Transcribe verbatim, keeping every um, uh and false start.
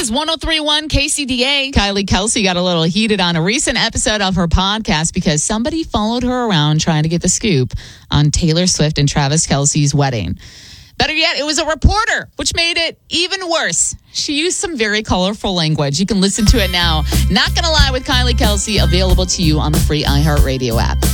is one oh three point one K C D A. Kylie Kelsey got a little heated on a recent episode of her podcast because somebody followed her around trying to get the scoop on Taylor Swift and Travis Kelce's wedding. Better yet, it was a reporter, which made it even worse. She used some very colorful language. You can listen to it now. Not Gonna Lie with Kylie Kelsey, available to you on the free iHeartRadio app.